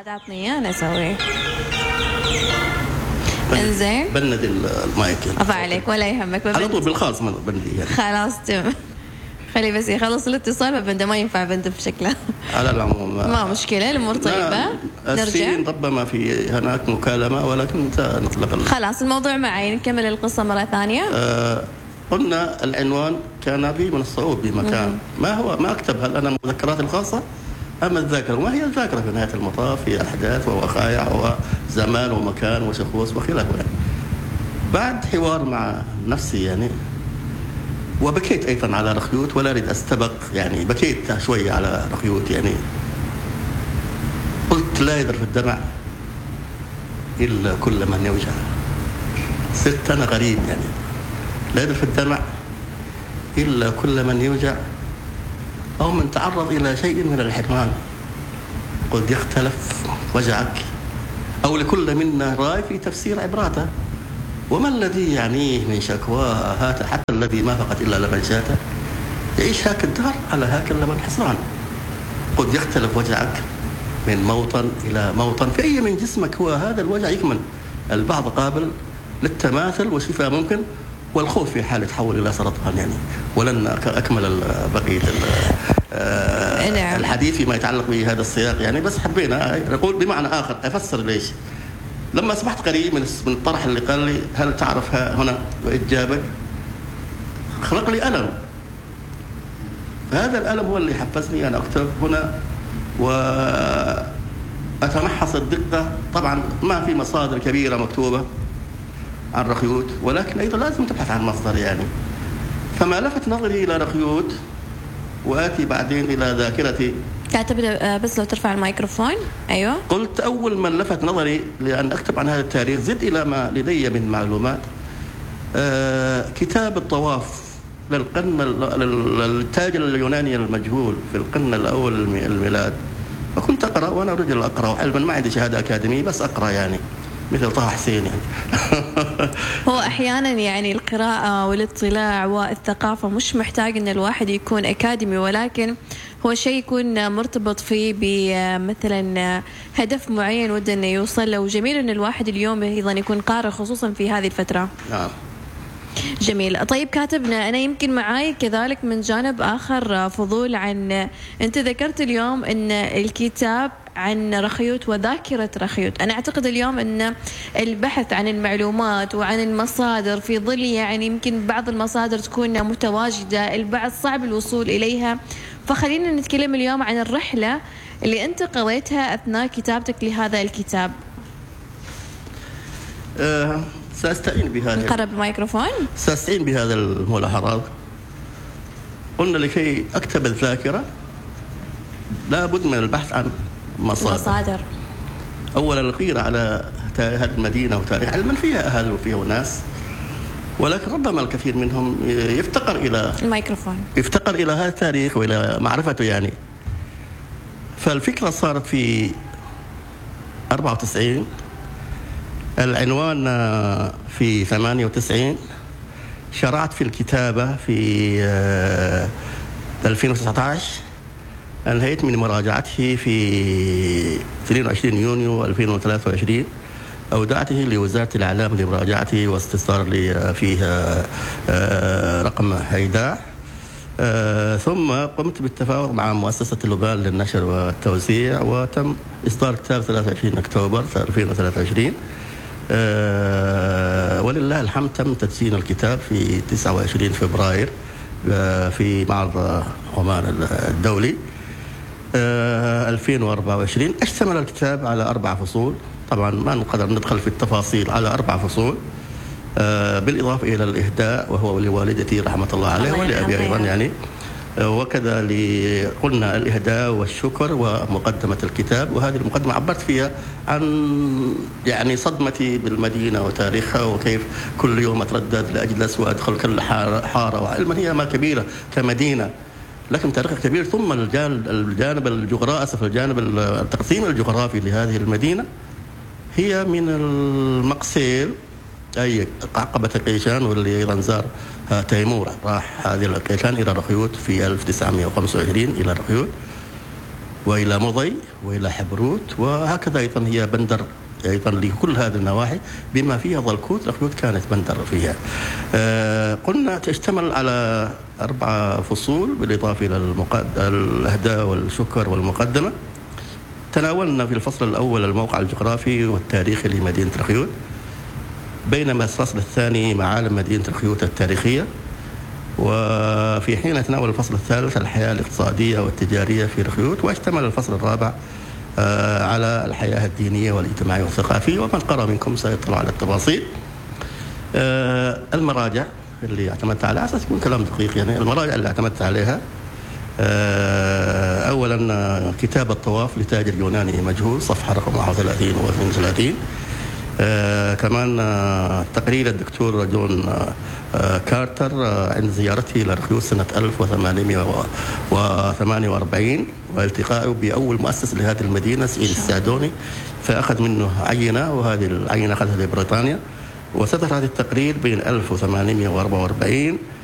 بعد عطني اياه انا اسوي. انزين بند المايك يعني. افا عليك ولا يهمك على طول بالخاص ما بندي يعني. خلاص تم. خلي بس يخلص الاتصال ببنده، ما ينفع بنده بشكله. على العموم ما مشكلة، الأمور طيبة. نرجع ربما في هناك مكالمة ولكن نطلق خلاص الموضوع معي. نكمل القصة مرة ثانية. قلنا العنوان كان به من الصعوبة بمكان ما أكتب هل أنا مذكرات الخاصة أم الذاكرة، وما هي الذاكرة في نهاية المطاف؟ هي أحداث ووقائع وزمان ومكان وشخوص وخلافه يعني. بعد حوار مع نفسي يعني، وبكيت أيضا على رخيوت، ولا أريد أستبق يعني، بكيت شوية على رخيوت يعني. قلت لا يذرف الدمع إلا كل من يوجع. صرت أنا غريب يعني، لا يذرف الدمع إلا كل من يوجع أو من تعرض إلى شيء من الحرمان. قد يختلف وجعك أو لكل منا رأي في تفسير عبراته، وما الذي يعنيه من شكواه هات، حتى الذي ما فقد إلا لمن شاته يعيش هاك الدهر على هاك اللبن حسران. قد يختلف وجعك من موطن إلى موطن، في أي من جسمك هو هذا الوجع يكمن. البعض قابل للتماثل وشفاء ممكن، والخوف في حال يتحول إلى سرطان يعني. ولن أكمل بقية الحديث فيما يتعلق بهذا السياق يعني، بس حبينا نقول بمعنى آخر أفسر ليش. لما أصبحت قريب من الطرح اللي قال لي هل تعرف هنا وإجابك، خلق لي ألم. هذا الألم هو اللي حفزني أن أكتب هنا وأتمحص الدقة. طبعا ما في مصادر كبيرة مكتوبة عن رخيوت، ولكن أيضا لازم تبحث عن مصدر يعني. فما لفت نظري إلى رخيوت، وآتي بعدين إلى ذاكرتي. كاتب بس لو ترفع الميكروفون. أيوة. قلت أول من لفت نظري لأن أكتب عن هذا التاريخ، زد إلى ما لدي من معلومات، كتاب الطواف للتاجر اليوناني المجهول في القرن الأول الميلاد. فكنت أقرأ وأنا رجل أقرأ، علما ما عندي شهادة أكاديمية بس أقرأ يعني، مثل طه حسين يعني. هو أحيانا يعني القراءة والاطلاع والثقافة مش محتاج أن الواحد يكون أكاديمي، ولكن هو شيء يكون مرتبط فيه بمثلا هدف معين وده أنه يوصل له. جميل أن الواحد اليوم أيضا يكون قارئ خصوصا في هذه الفترة. نعم. جميل. طيب كاتبنا، أنا يمكن معاي كذلك من جانب آخر فضول عن، أنت ذكرت اليوم أن الكتاب عن رخيوت وذاكرة رخيوت. أنا أعتقد اليوم أن البحث عن المعلومات وعن المصادر في ظل يعني يمكن بعض المصادر تكون متواجدة، البعض صعب الوصول إليها. فخلينا نتكلم اليوم عن الرحلة اللي أنت قضيتها أثناء كتابتك لهذا الكتاب. سأستعين بهذا. نقرب الميكروفون. سأستعين بهذا الملاحظات. قلنا لكي أكتب الذاكرة لابد من البحث عن مصادر. أولا الغيرة على هذه المدينة وتاريخ، علما فيها أهل وفيها ناس، ولكن ربما الكثير منهم يفتقر إلى الميكروفون، يفتقر إلى هذا التاريخ وإلى معرفته يعني. فالفكرة صارت في 94، العنوان في 98، شرعت في الكتابة في 2019، انهيت من مراجعته في 22 يونيو 2023، أودعته لوزارة الإعلام لمراجعته واستصدار لي فيها رقم هيداع. ثم قمت بالتفاوض مع مؤسسة اللبان للنشر والتوزيع، وتم إصدار كتاب 23 أكتوبر 2023. ولله الحمد تم تدشين الكتاب في 29 فبراير في معرض عمان الدولي 2024. اشتمل الكتاب على 4 فصول، طبعا ما نقدر ندخل في التفاصيل، على 4 فصول، بالإضافة إلى الإهداء وهو لوالدتي رحمة الله عليه ولأبي أيضا يعني. وكذا قلنا الإهداء والشكر ومقدمة الكتاب. وهذه المقدمة عبرت فيها عن يعني صدمتي بالمدينة وتاريخها، وكيف كل يوم أتردد لأجلس وأدخل كل حارة، وعلما هي ما كبيرة كمدينة لكن تاريخها كبير. ثم الجانب الجغرافي، الجانب التقسيم الجغرافي لهذه المدينة، هي من المقسيل أي عقبة قيشان، واللي أيضا زار تيمور راح هذه القيشان إلى رخيوت في 1925 إلى رخيوت. وإلى مضي وإلى حبروت، وهكذا أيضا هي بندر أيضا لكل هذه النواحي بما فيها ظلكوت. رخيوت كانت بندر فيها. قلنا تشتمل على 4 فصول بالإضافة إلى الإهداء والشكر والمقدمة. تناولنا في الفصل الأول الموقع الجغرافي والتاريخي لمدينة رخيوت، بينما الفصل الثاني معالم مدينة رخيوت التاريخية، وفي حين تناول الفصل الثالث الحياة الاقتصادية والتجارية في رخيوت، واشتمل الفصل الرابع على الحياة الدينية والاجتماعية والثقافية. ومن قرأ منكم سيطلع على التفاصيل. المراجع اللي اعتمدت عليها أساس يكون كلام دقيق، يعني المراجع اللي اعتمدت عليها أولا كتاب الطواف لتاجر يوناني مجهول صفحة رقم 31 و 32. كمان تقرير الدكتور جون كارتر عند زيارته إلى رخيوت سنة 1848 والتقائه بأول مؤسس لهذه المدينة سعيد السعدوني، فأخذ منه عينة، وهذه العينة أخذها لبريطانيا. وصدر هذا التقرير بين 1844